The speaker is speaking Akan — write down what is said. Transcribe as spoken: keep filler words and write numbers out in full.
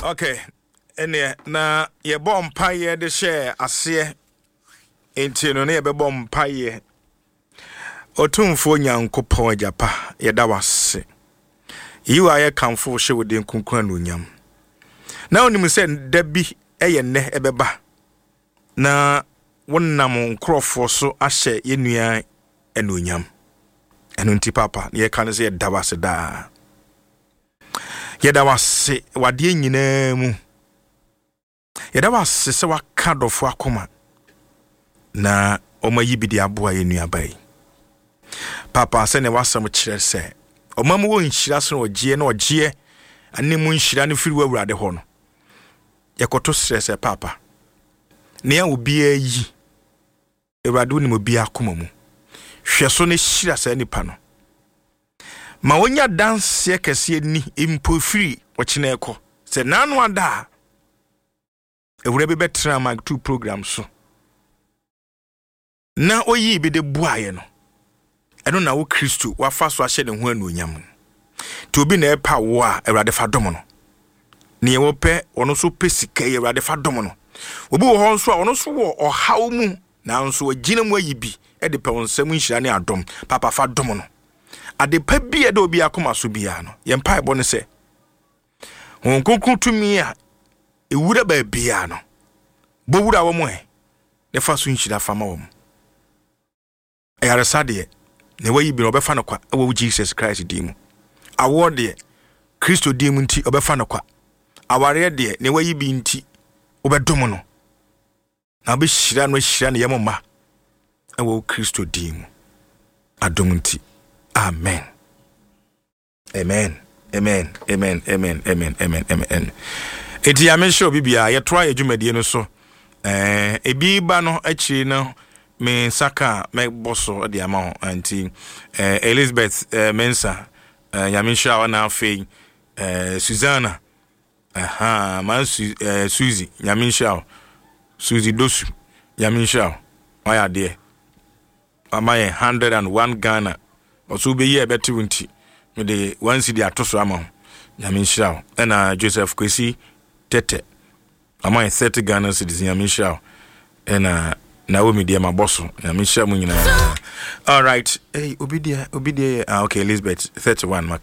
Okay. Ene na ye bom paye de share ase enti no na ye be bom paye otumfo nyankopon ajapa ye da wase yiwa ye kanfo hye wode nkunkun no nyam na onim se da bi eye ne ebeba na wonnam nkrofo so ahye ye nua eno nyam eno nti papa ye kan se ye da wase da ye da wase wade nyina mu yeda wase se waka dofo akoma na omayi bidi aboa ye nuabai papa se ne wasam kire se omamu wo nhira so ogie na ogie animu nhira ne firi wawurade ho no yekoto stress papa ne ya obi ayi ewurade ni obi akoma mu hwe so ne hira sa nipa no ma wonya dance kese ni impo firi okine eko se nanu ada ewure be betra mag two programs so na oyi bi de buaye no eno na wo Kristo wa fa so ahye ne ho anuonyam to obi na epa wo a ewurade fa dom no ne wo pe ono so pesika ewurade fa dom no obi wo ho so a ono so wo ohaw mu na nso agina mu ayi bi e de pe wonsam nhira ne adom papa fa dom no ade pa bi e de obi akoma so bia no ye mpa ebo ne se won konkun tumi a ewura ba bia no bowura wo mo he ne fa so nhira fama wo mo ayaresa de ne wayi bi no obefa no kwa wo Jesus Christ di mu awo de Kristo di mu nti obefa no kwa aware de ne wayi bi nti obedom no na be hira no hira ne yemma ewo Kristo di mu adom nti amen amen amen amen amen amen amen amen eti ya mensho bibia ye try adwumadie no so eh ebi ba no akiri no me saka me bosso de ama anti eh Elizabeth eh, Mensa eh, ya mensho na afei eh Susanna aha man su, eh, Suzy ya mensho Suzy Dosu ya mensho why there ama one hundred and one Ghana oso be ye betu nti me de one city atoso ama ya mensho na Joseph Kwesi tete ama thirty Ghana citizen ya misha ena Naomi dia maboso ya misha mu nyina all right hey obidia obidia ah okay Elizabeth thirty-one